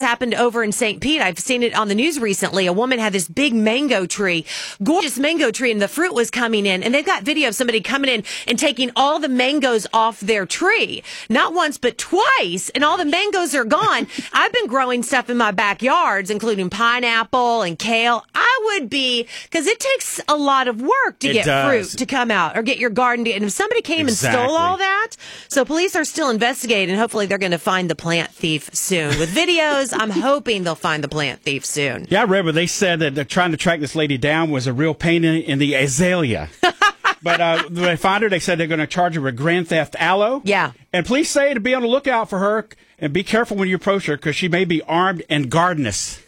happened over in St. Pete. I've seen it on the news recently. A woman had this big mango tree, gorgeous mango tree, and the fruit was coming in. And they've got video of somebody coming in and taking all the mangoes off their tree. Not once, but twice. And all the mangoes are gone. I've been growing stuff in my backyards, including pineapple and kale. I would be, because it takes a lot of work to get fruit to come out or get your garden to, and if somebody came and stole all that. So police are still investigating. Hopefully they're going to find the plant thief soon. With videos, I'm hoping they'll find the plant thief soon. Yeah, I read where they said that they're trying to track this lady down was a real pain in the azalea. But when they find her, they said they're going to charge her with grand theft aloe. Yeah. And police say to be on the lookout for her and be careful when you approach her because she may be armed and gardenous.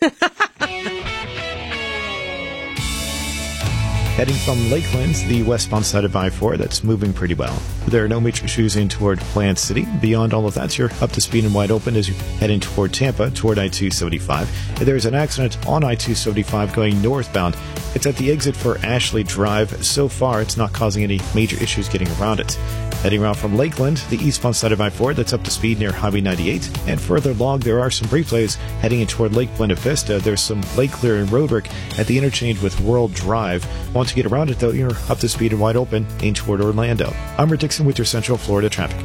Heading from Lakeland, the westbound side of I-4, that's moving pretty well. There are no major issues in toward Plant City. Beyond all of that, you're up to speed and wide open as you head in toward Tampa, toward I-275. There's an accident on I-275 going northbound. It's at the exit for Ashley Drive. So far, it's not causing any major issues getting around it. Heading around from Lakeland, the eastbound side of I-4, that's up to speed near Highway 98. And further along, there are some replays heading in toward Lake Buena Vista. There's some lake clearing roadwork at the interchange with World Drive. Once you get around it, though, you're up to speed and wide open in toward Orlando. I'm Rick Dixon with your Central Florida traffic.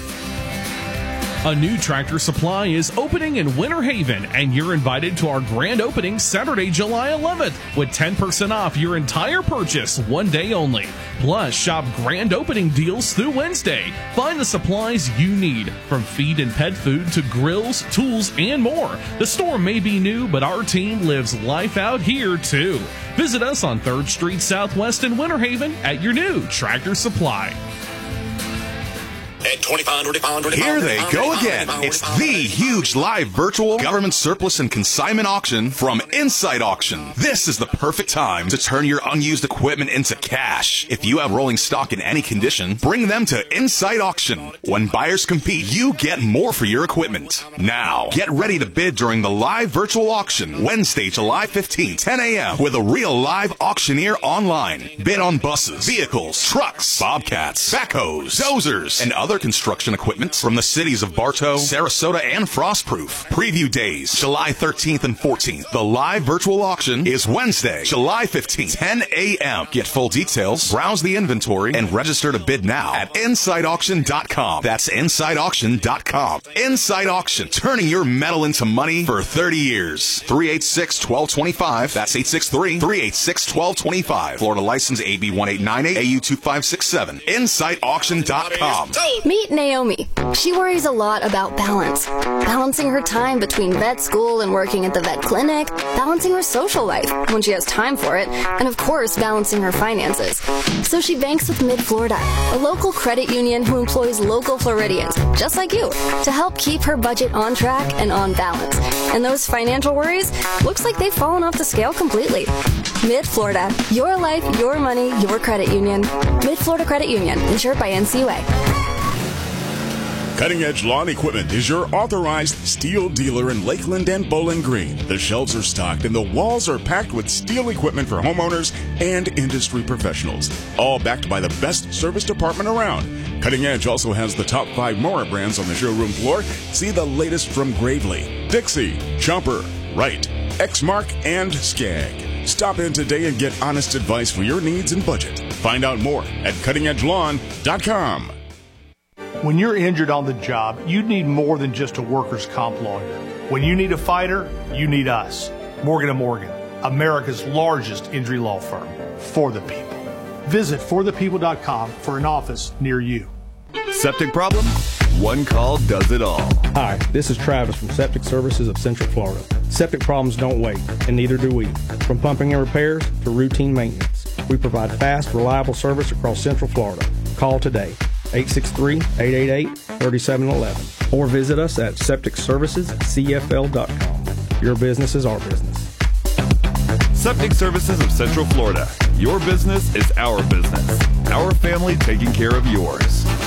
A new Tractor Supply is opening in Winter Haven, and you're invited to our grand opening Saturday, July 11th, with 10% off your entire purchase, one day only. Plus, shop grand opening deals through Wednesday. Find the supplies you need, from feed and pet food to grills, tools, and more. The store may be new, but our team lives life out here, too. Visit us on 3rd Street Southwest in Winter Haven at your new Tractor Supply. Here they go again. It's the huge live virtual government surplus and consignment auction from Inside Auction. This is the perfect time to turn your unused equipment into cash. If you have rolling stock in any condition, bring them to Inside Auction. When buyers compete, you get more for your equipment. Now, get ready to bid during the live virtual auction, Wednesday, July 15, 10 a.m. with a real live auctioneer online. Bid on buses, vehicles, trucks, bobcats, backhoes, dozers, and other construction equipment from the cities of Bartow, Sarasota, and Frostproof. Preview days, July 13th and 14th. The live virtual auction is Wednesday, July 15th, 10 a.m. Get full details, browse the inventory, and register to bid now at InsideAuction.com. That's InsideAuction.com. Inside Auction, turning your metal into money for 30 years. 386-1225. That's 863-386-1225. Florida license AB 1898, AU 2567. InsideAuction.com. Meet Naomi. She worries a lot about balance. Balancing her time between vet school and working at the vet clinic, balancing her social life when she has time for it, and of course, balancing her finances. So she banks with Mid-Florida, a local credit union who employs local Floridians, just like you, to help keep her budget on track and on balance. And those financial worries, looks like they've fallen off the scale completely. Mid-Florida, your life, your money, your credit union. Mid-Florida Credit Union, insured by NCUA. Cutting Edge Lawn Equipment is your authorized steel dealer in Lakeland and Bowling Green. The shelves are stocked and the walls are packed with steel equipment for homeowners and industry professionals, all backed by the best service department around. Cutting Edge also has the top 5 Mora brands on the showroom floor. See the latest from Gravely, Dixie, Chomper, Wright, Exmark, and Skag. Stop in today and get honest advice for your needs and budget. Find out more at CuttingEdgeLawn.com. When you're injured on the job, you need more than just a workers' comp lawyer. When you need a fighter, you need us. Morgan & Morgan, America's largest injury law firm. For the people. Visit forthepeople.com for an office near you. Septic problem? One call does it all. Hi, this is Travis from Septic Services of Central Florida. Septic problems don't wait, and neither do we. From pumping and repairs to routine maintenance, we provide fast, reliable service across Central Florida. Call today. 863-888-3711 or visit us at septicservicescfl.com. Your business is our business. Septic Services of Central Florida. Your business is our business. Our family taking care of yours.